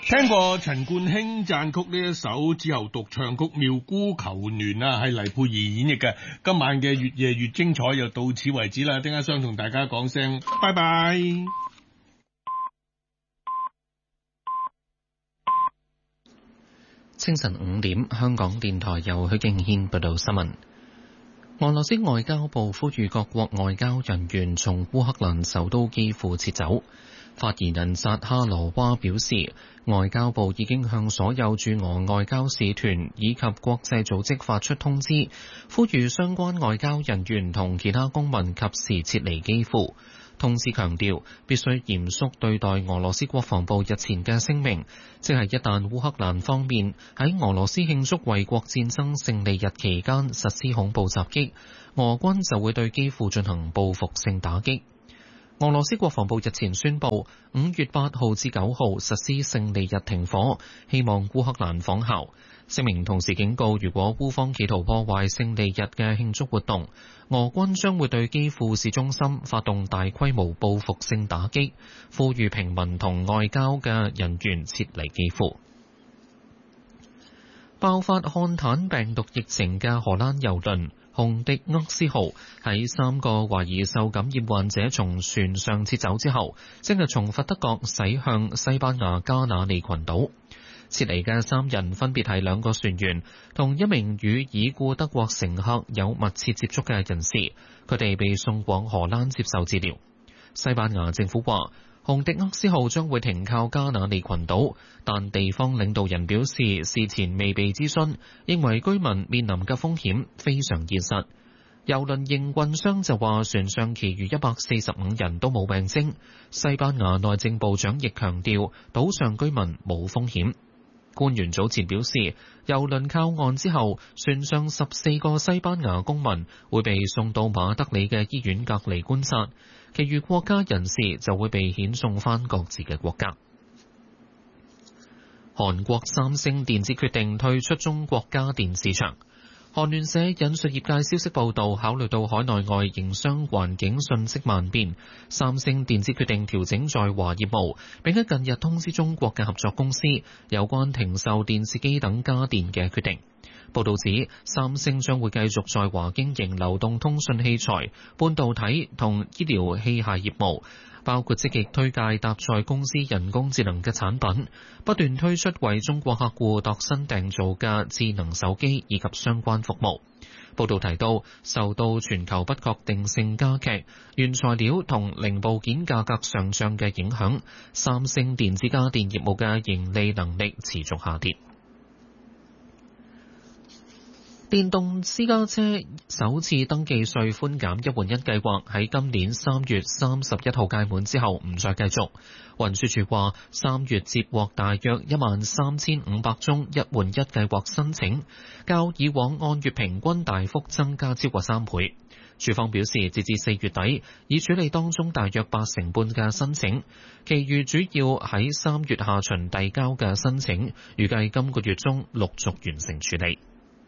聽過陳冠希讚曲呢一首之後獨唱曲《妙姑求戀》啊，係黎佩儀演繹嘅。今晚嘅越夜越精彩又到此為止啦，丁家雙同大家講聲拜拜。 清晨5點，香港電台由許敬軒報道新聞。俄羅斯外交部呼籲各國外交人員從烏克蘭首都基輔撤走。發言人扎哈羅娃表示，外交部已經向所有駐俄外交使團以及國際組織發出通知，呼籲相關外交人員同其他公民及時撤離基輔。通知強調，必須嚴肅對待俄羅斯國防部日前嘅聲明，即係一旦烏克蘭方面喺俄羅斯慶祝衛國戰爭勝利日期間實施恐怖襲擊，俄軍就會對基輔進行報復性打擊。俄羅斯國防部日前宣布，5月8號至9號實施勝利日停火，希望烏克蘭仿效。聲明同時警告，如果烏方企圖破壞勝利日嘅慶祝活動，俄軍將會對基輔市中心發動大規模報復性打擊，呼籲平民同外交嘅人員撤離基輔。爆發漢坦病毒疫情嘅荷蘭郵輪紅迪厄斯號喺3個懷疑受感染患者從船上撤走之後，正係從佛得角駛向西班牙加那利群島。撤離嘅3人分別係2個船員同一名與已故德國乘客有密切接觸嘅人士，佢哋被送往荷蘭接受治療。西班牙政府話，紅迪厄斯號將會停靠加那利群島，但地方領導人表示事前未被諮詢，認為居民面臨嘅風險非常現實。郵輪營運商就話船上其餘145人都冇病徵。西班牙內政部長亦強調島上居民冇風險。官員早前表示，郵輪靠岸之後，船上14個西班牙公民會被送到馬德里嘅醫院隔離觀察，其餘國家人士就會被遣送返各自嘅國家。韓國三星電子決定退出中國家電市場。韓聯社引述業界消息報道，考慮到海內外營商環境瞬息萬變，三星電子決定調整在華業務，並喺近日通知中國嘅合作公司有關停售電視機等家電嘅決定。報道指，三星將會繼續在華經營流動通訊器材、半導體同醫療器械業務，包括積極推介搭載公司人工智能嘅產品，不斷推出為中國客戶度身訂造嘅智能手機以及相關服務。報道提到，受到全球不確定性加劇、原材料同零部件價格上漲嘅影響，三星電子家電業務嘅盈利能力持續下跌。電動私家車首次登記稅寬減一換一計劃喺今年3月31號屆滿之後唔再繼續。運輸署話，3月接獲大約13500宗一換一計劃申請，較以往按月平均大幅增加超過3倍。署方表示，截至4月底，已處理當中大約80%半嘅申請，其餘主要喺3月下旬遞交嘅申請，預計今個月中陸續完成處理。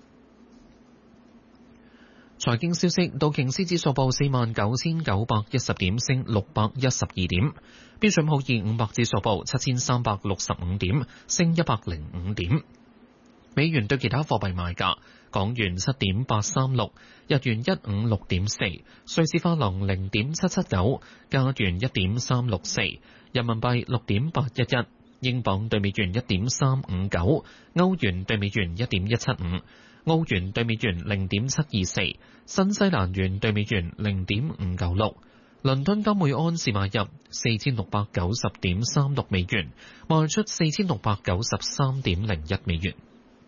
財經消息，道瓊斯指數報49910點，升612點；標準普爾500指數報7365點，升105點。美元對其他貨幣賣價：港元7.836，日元156.4，瑞士法郎0.779，加元1.364，人民幣6.811，英鎊對美元1.359，歐元對美元1.175。澳元對美元0.724，新西蘭元對美元0.596，倫敦金每安士買入4690.36美元，賣出4693.01美元。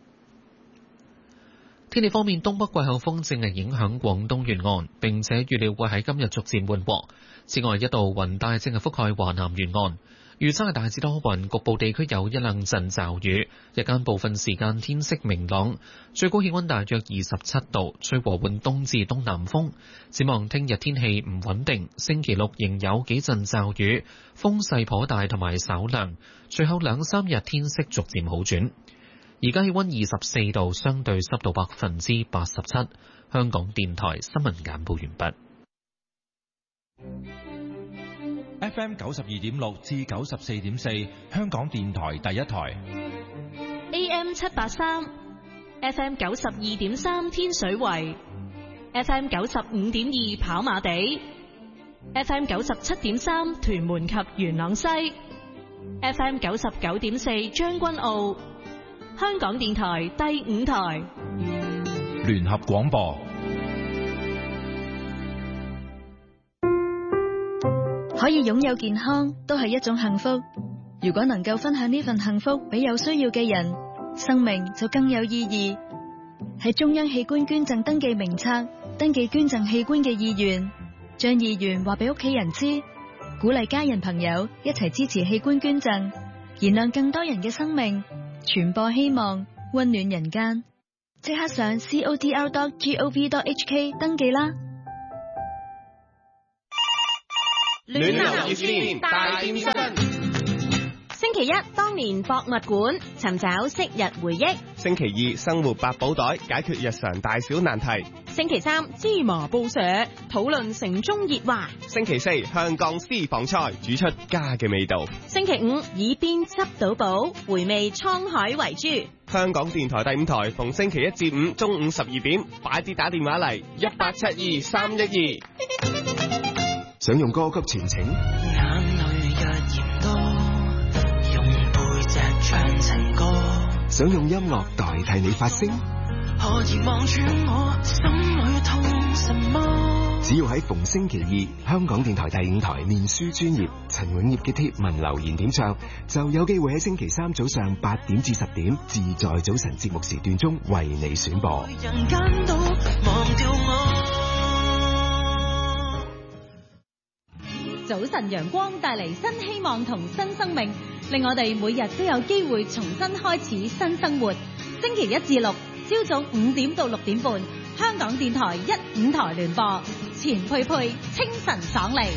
天氣方面，東北季候風正係影響廣東沿岸，並且預料會喺今日逐漸緩和。此外，一道雲帶正係覆蓋華南沿岸。預測係大致多雲，局部地區有一兩陣驟雨，日間部分時間天色明朗，最高氣溫大約27度，吹和緩東至東南風。展望聽日天氣唔穩定，星期六仍有幾陣驟雨，風勢頗大同埋稍涼，隨後2-3日天色逐漸好轉。而家氣溫24度，相對濕度87%。香港電台新聞簡報完畢。 FM 92.6至94.4，香港電台第一台。 AM 783 FM 92.3天水圍 FM 95.2跑馬地 FM 97.3屯門及元朗西 FM 99.4將軍澳，香港電台第五台聯合廣播。 可以擁有健康都係一種幸福，如果能夠分享呢份幸福俾有需要嘅人，生命就更有意義。喺中央器官捐贈登記名冊登記捐贈器官嘅意願，將意願話俾屋企人知，鼓勵家人朋友一齊支持器官捐贈，燃亮更多人嘅生命，傳播希望，溫暖人間。即刻上 codr.gov.hk 登記啦！ 暖流熱線大變身。星期一，當年博物館尋找昔日回憶。 星期二，生活百寶袋解決日常大小難題。 星期三，芝麻報社討論城中熱話。 星期四，香港私房菜煮出家嘅味道。 星期五，耳邊執到寶，回味滄海遺珠。 香港電台第五台逢星期一至五中午12點，快啲打電話嚟1872-312。 想用歌曲傳情， 眼淚若鹽多，用背脊唱情歌。 想用音樂代替你發聲， 可以望住我，心裏痛什麼？ 只要喺逢星期二香港電台第五台面書專頁陳永業嘅貼文留言點唱，就有機會喺星期三早上8點至10點自在早晨節目時段中為你選播。 人間都忘掉我。 早晨陽光帶嚟新希望同新生命，令我哋每日都有機會重新開始新生活。星期一至六朝早5點到6點半，香港電台1、5台聯播，錢佩佩清晨爽利。